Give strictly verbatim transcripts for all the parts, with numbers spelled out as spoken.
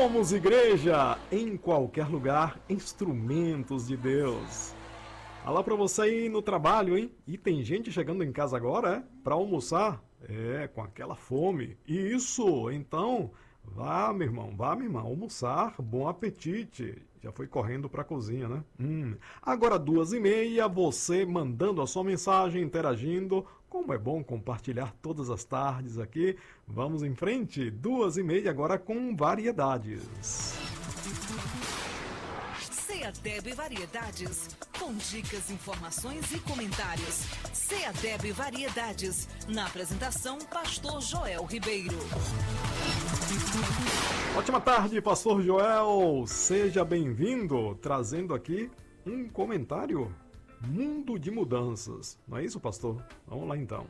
Somos igreja em qualquer lugar, instrumentos de Deus. Alá pra você aí no trabalho, hein? E tem gente chegando em casa agora, é? Pra almoçar? É, com aquela fome. Isso, então, vá, meu irmão, vá, minha irmã, almoçar, bom apetite. Já foi correndo pra cozinha, né? Hum. Agora duas e meia, você mandando a sua mensagem, interagindo. Como é bom compartilhar todas as tardes aqui. Vamos em frente, duas e meia agora com variedades. Seadeb Variedades, com dicas, informações e comentários. Seadeb Variedades, na apresentação, Pastor Joel Ribeiro. Ótima tarde, Pastor Joel, seja bem-vindo, trazendo aqui um comentário, Mundo de Mudanças, não é isso, pastor? Vamos lá então.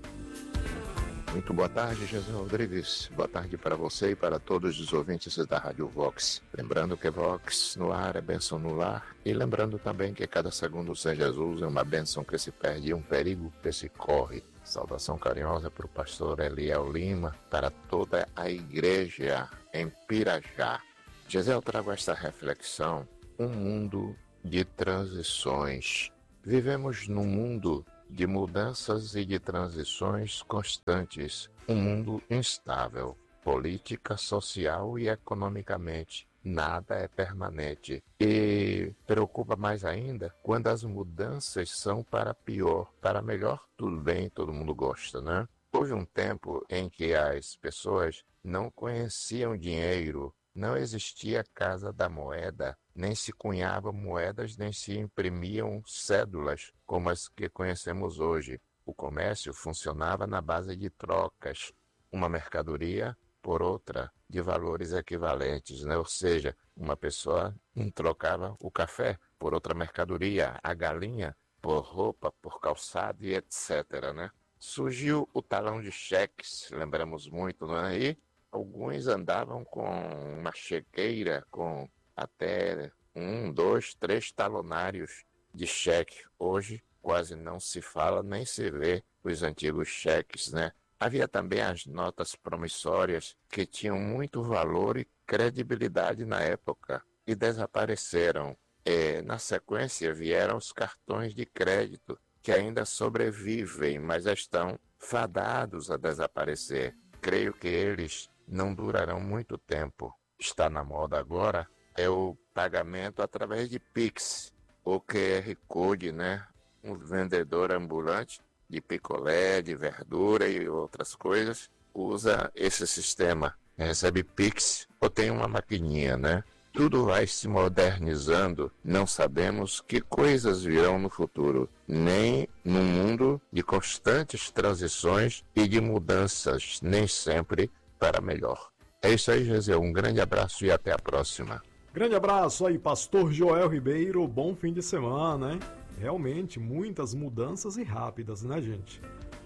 Muito boa tarde, Jesus Rodrigues. Boa tarde para você e para todos os ouvintes da Rádio Vox. Lembrando que Vox no ar é bênção no lar. E lembrando também que cada segundo sem Jesus é uma bênção que se perde e um perigo que se corre. Saudação carinhosa para o pastor Eliel Lima, para toda a igreja em Pirajá. Jesus, eu trago esta reflexão, um mundo de transições. Vivemos num mundo de mudanças e de transições constantes, um mundo instável, política, social e economicamente. Nada é permanente. E preocupa mais ainda quando as mudanças são para pior. Para melhor, tudo bem, todo mundo gosta, né? Houve um tempo em que as pessoas não conheciam dinheiro, não existia casa da moeda, nem se cunhavam moedas, nem se imprimiam cédulas como as que conhecemos hoje. O comércio funcionava na base de trocas, uma mercadoria por outra, de valores equivalentes, né? Ou seja, uma pessoa trocava o café por outra mercadoria, a galinha por roupa, por calçado e etcétera, né? Surgiu o talão de cheques, lembramos muito, não é? E alguns andavam com uma chequeira com até um, dois, três talonários de cheque. Hoje quase não se fala nem se vê os antigos cheques, né? Havia também as notas promissórias que tinham muito valor e credibilidade na época e desapareceram. E, na sequência vieram os cartões de crédito que ainda sobrevivem, mas estão fadados a desaparecer. Creio que eles não durarão muito tempo. Está na moda agora é o pagamento através de Pix, ou Q R Code, né? Um vendedor ambulante de picolé, de verdura e outras coisas usa esse sistema. Recebe Pix ou tem uma maquininha, né? Tudo vai se modernizando, não sabemos que coisas virão no futuro, nem num mundo de constantes transições e de mudanças, nem sempre para melhor. É isso aí, Gisele. Um grande abraço e até a próxima. Grande abraço aí, Pastor Joel Ribeiro. Bom fim de semana, hein? Realmente, muitas mudanças e rápidas, né, gente?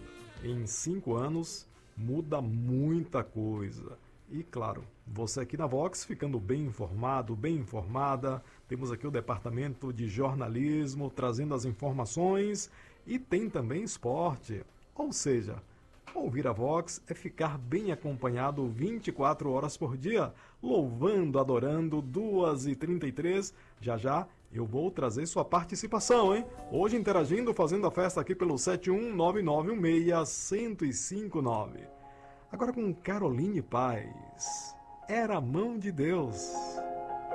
Em cinco anos, muda muita coisa. E, claro, você aqui na Vox ficando bem informado, bem informada. Temos aqui o departamento de jornalismo trazendo as informações e tem também esporte. Ou seja, ouvir a Vox é ficar bem acompanhado vinte e quatro horas por dia, louvando, adorando, duas e trinta e três. Já já eu vou trazer sua participação, hein? Hoje interagindo, fazendo a festa aqui pelo sete um nove nove um seis, um zero cinco nove. Agora com Caroline Paz. Era a mão de Deus.